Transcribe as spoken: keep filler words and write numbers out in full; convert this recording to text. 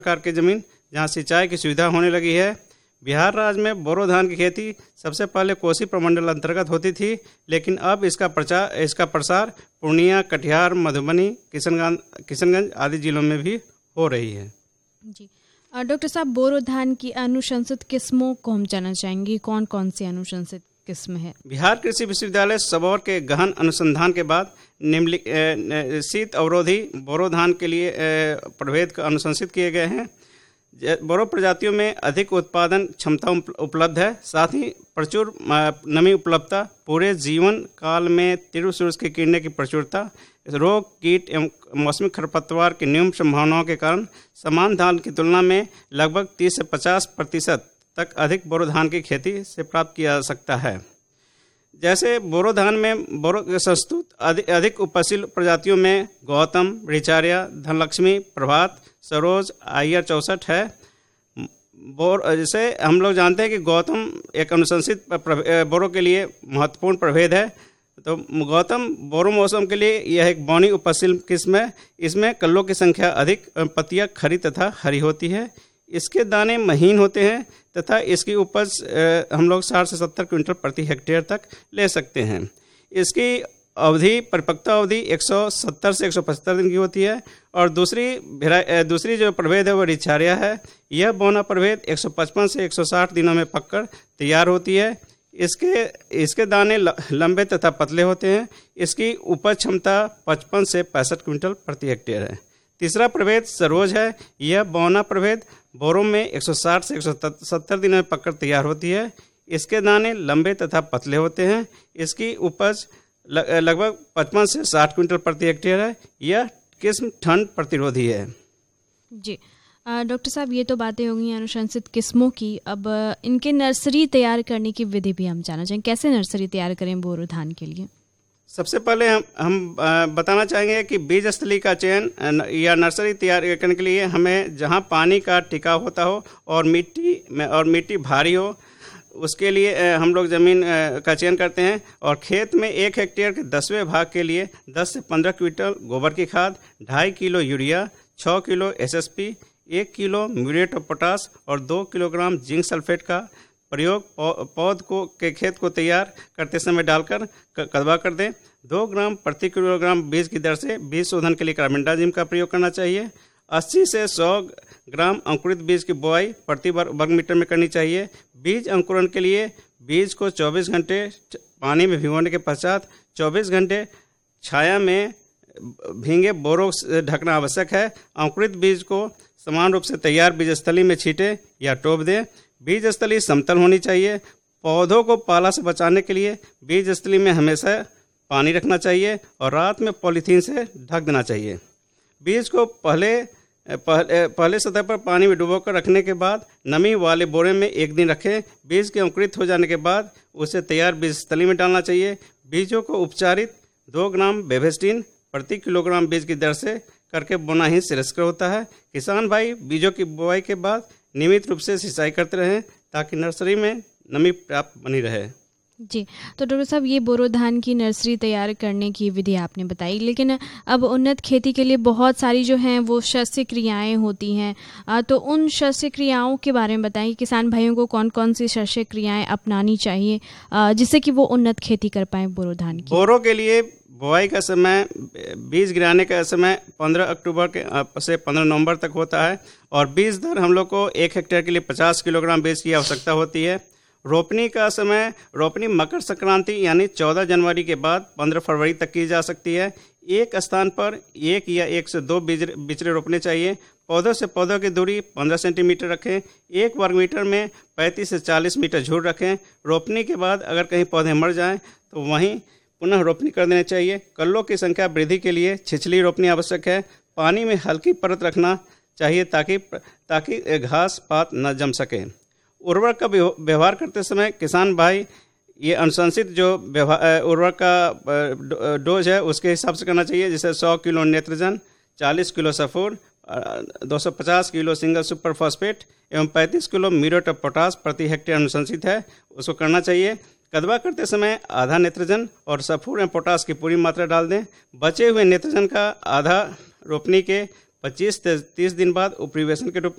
प्रकार की ज़मीन जहां सिंचाई की सुविधा होने लगी है। बिहार राज्य में बोरो धान की खेती सबसे पहले कोसी प्रमंडल अंतर्गत होती थी, लेकिन अब इसका प्रचार इसका प्रसार पूर्णिया, कटिहार, मधुबनी, किशनगंज किशनगंज आदि जिलों में भी हो रही है। जी डॉक्टर साहब, बोरो धान की अनुशंसित किस्मों को हम जानना चाहेंगे, कौन कौन सी अनुशंसित किस्म है? बिहार कृषि विश्वविद्यालय सबौर के गहन अनुसंधान के बाद निम्नलिखित शीत अवरोधी बोरो धान के लिए प्रभेद का अनुशंसित किए गए हैं। बोरो प्रजातियों में अधिक उत्पादन क्षमता उपलब्ध है, साथ ही प्रचुर नमी उपलब्धता, पूरे जीवन काल में तीव्र सूरज की किरणें की प्रचुरता, रोग, कीट एवं मौसमी खरपतवार की न्यून संभावनाओं के कारण समान धान की तुलना में लगभग तीस से पचास प्रतिशत तक अधिक बोरो धान की खेती से प्राप्त किया जा सकता है। जैसे बोरो धान में बोरो के संस्तुत अधिक, अधिक उपशील प्रजातियों में गौतम, रिचार्या, धनलक्ष्मी, प्रभात, सरोज, आयर चौसठ है। बोर जैसे हम लोग जानते हैं कि गौतम एक अनुशंसित बोरो के लिए महत्वपूर्ण प्रभेद है। तो गौतम बोरो मौसम के लिए यह एक बौनी उपशील किस्म है। इसमें कल्लों की संख्या अधिक, पत्तियां खरी तथा हरी होती है। इसके दाने महीन होते हैं तथा इसकी उपज हम लोग साठ से सत्तर क्विंटल प्रति हेक्टेयर तक ले सकते हैं। इसकी अवधि परिपक्वता अवधि एक सौ सत्तर से एक सौ पचहत्तर दिन की होती है। और दूसरी दूसरी जो प्रभेद है वो रिचार्या है। यह बौना प्रभेद एक सौ पचपन से एक सौ साठ दिनों में पककर तैयार होती है। इसके इसके दाने लंबे तथा पतले होते हैं। इसकी उपज क्षमता पचपन से पैंसठ क्विंटल प्रति हेक्टेयर है। तीसरा प्रभेद सरोज है। यह बौना प्रभेद बोरो में एक सौ साठ से एक सौ सत्तर दिनों में पककर तैयार होती है। इसके दाने लंबे तथा पतले होते हैं। इसकी उपज लगभग पचपन से साठ क्विंटल प्रति हेक्टेयर है। यह किस्म ठंड प्रतिरोधी है। जी डॉक्टर साहब, ये तो बातें हो गई अनुशंसित किस्मों की। अब इनके नर्सरी तैयार करने की विधि भी हम जानना चाहेंगे, कैसे नर्सरी तैयार करें बोरो धान के लिए? सबसे पहले हम हम बताना चाहेंगे कि बीज स्थली का चयन या नर्सरी तैयार करने के लिए हमें जहां पानी का टिकाव होता हो और मिट्टी में और मिट्टी भारी हो, उसके लिए हम लोग ज़मीन का चयन करते हैं। और खेत में एक हेक्टेयर के दसवें भाग के लिए दस से पंद्रह क्विंटल गोबर की खाद, ढाई किलो यूरिया, छः किलो एस एस पी, एक किलो म्यूरेट ऑफ पोटास और दो किलोग्राम जिंक सल्फेट का प्रयोग पौध को के खेत को तैयार करते समय डालकर कदवा कर दें। दो ग्राम प्रति किलोग्राम बीज की दर से बीज शोधन के लिए कार्बेंडाजिम का प्रयोग करना चाहिए। अस्सी से सौ ग्राम अंकुरित बीज की बुआई प्रति वर्ग मीटर में करनी चाहिए। बीज अंकुरण के लिए बीज को चौबीस घंटे पानी में भिगोने के पश्चात चौबीस घंटे छाया में भींगे बोरो ढकना आवश्यक है। अंकुरित बीज को समान रूप से तैयार बीज स्थली में छींटे या टोप दें। बीज स्थली समतल होनी चाहिए। पौधों को पाला से बचाने के लिए बीज स्थली में हमेशा पानी रखना चाहिए और रात में पॉलीथीन से ढक देना चाहिए। बीज को पहले पहले पहले सतह पर पानी में डुबोकर रखने के बाद नमी वाले बोरे में एक दिन रखें। बीज के अंकुरित हो जाने के बाद उसे तैयार बीज स्थली में डालना चाहिए। बीजों को उपचारित दो ग्राम बेवेस्टिन प्रति किलोग्राम बीज की दर से करके बोना ही श्रेयस्कर होता है। किसान भाई बीजों की बुआई के बाद नियमित रूप से सिंचाई करते रहें ताकि नर्सरी में नमी प्राप्त बनी रहे। जी, तो डॉक्टर साहब, ये बोरो धान की नर्सरी तैयार करने की विधि आपने बताई, लेकिन अब उन्नत खेती के लिए बहुत सारी जो हैं वो शस्य क्रियाएं होती हैं, तो उन शस्य क्रियाओं के बारे में बताएं। किसान भाइयों को कौन कौन सी शस्य क्रियाएं अपनानी चाहिए जिससे कि वो उन्नत खेती कर पाएँ बोरो धान की? बोरो के लिए बुआई का समय, बीज गिराने का समय पंद्रह अक्टूबर के से पंद्रह नवंबर तक होता है और बीज दर हम लोग को एक हेक्टेयर के लिए पचास किलोग्राम बीज की आवश्यकता होती है। रोपनी का समय, रोपनी मकर संक्रांति यानी चौदह जनवरी के बाद पंद्रह फरवरी तक की जा सकती है। एक स्थान पर एक या एक से दो बीज बिचड़े रोपने चाहिए। पौधों से पौधों की दूरी पंद्रह सेंटीमीटर रखें। एक वर्ग मीटर में पैंतीस से चालीस मीटर झूठ रखें। रोपनी के बाद अगर कहीं पौधे मर जाएं तो वहीं पुनः रोपनी कर देनी चाहिए। कल्लों की संख्या वृद्धि के लिए छिछली रोपनी आवश्यक है। पानी में हल्की परत रखना चाहिए ताकि ताकि घास पात न जम सके। उर्वरक का व्यवहार करते समय किसान भाई ये अनुशंसित जो उर्वरक का डोज है उसके हिसाब से करना चाहिए, जैसे सौ किलो नेत्रजन, चालीस किलो सल्फर, दो सौ पचास किलो सिंगल सुपर फॉस्फेट एवं पैंतीस किलो म्यूरेट ऑफ पोटास प्रति हेक्टेयर अनुशंसित है, उसको करना चाहिए। कदवा करते समय आधा नेत्रजन और सल्फर एवं पोटास की पूरी मात्रा डाल दें। बचे हुए नेत्रजन का आधा रोपनी के पच्चीस से तीस दिन बाद उपरिवेशन के रूप